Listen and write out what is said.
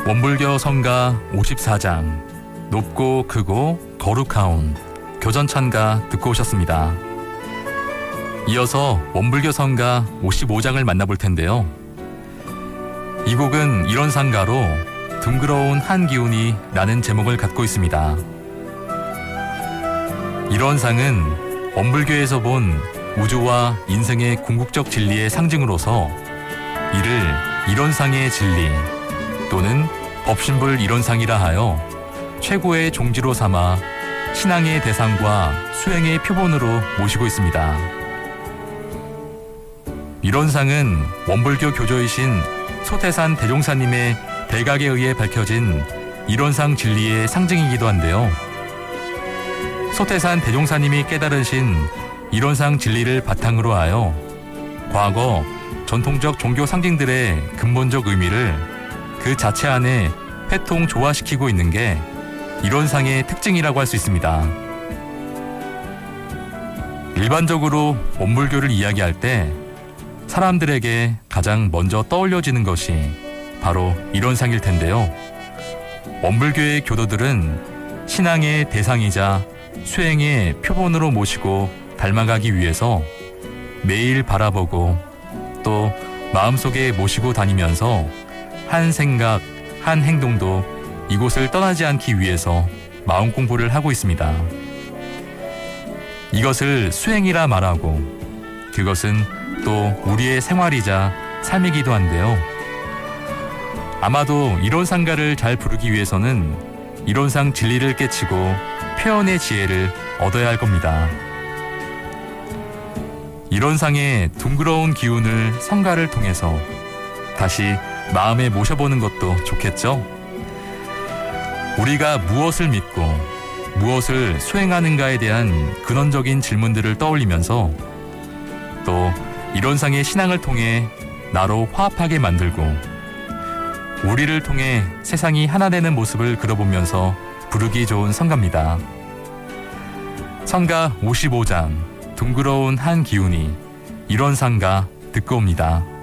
원불교 성가 54장 높고 크고 거룩하온 교전찬가 듣고 오셨습니다. 이어서 원불교 성가 55장을 만나볼 텐데요. 이 곡은 이런 상가로 둥그러운 한 기운이 라는 제목을 갖고 있습니다. 이런 상은 원불교에서 본 우주와 인생의 궁극적 진리의 상징으로서 이를 이론상의 진리 또는 법신불 이론상이라 하여 최고의 종지로 삼아 신앙의 대상과 수행의 표본으로 모시고 있습니다. 이론상은 원불교 교조이신 소태산 대종사님의 대각에 의해 밝혀진 이론상 진리의 상징이기도 한데요. 소태산 대종사님이 깨달으신 이론상 진리를 바탕으로 하여 과거 전통적 종교 상징들의 근본적 의미를 그 자체 안에 회통조화시키고 있는 게 이론상의 특징이라고 할 수 있습니다. 일반적으로 원불교를 이야기할 때 사람들에게 가장 먼저 떠올려지는 것이 바로 이론상일 텐데요. 원불교의 교도들은 신앙의 대상이자 수행의 표본으로 모시고 닮아가기 위해서 매일 바라보고 또 마음속에 모시고 다니면서 한 생각, 한 행동도 이곳을 떠나지 않기 위해서 마음 공부를 하고 있습니다. 이것을 수행이라 말하고 그것은 또 우리의 생활이자 삶이기도 한데요. 아마도 이론상가를 잘 부르기 위해서는 이론상 진리를 깨치고 표현의 지혜를 얻어야 할 겁니다. 이론상의 둥그러운 기운을 성가를 통해서 다시 마음에 모셔보는 것도 좋겠죠? 우리가 무엇을 믿고 무엇을 수행하는가에 대한 근원적인 질문들을 떠올리면서 또 이론상의 신앙을 통해 나로 화합하게 만들고 우리를 통해 세상이 하나 되는 모습을 그려보면서 부르기 좋은 성가입니다. 성가 55장 둥그러운 한 기운이 이론상가 듣고 옵니다.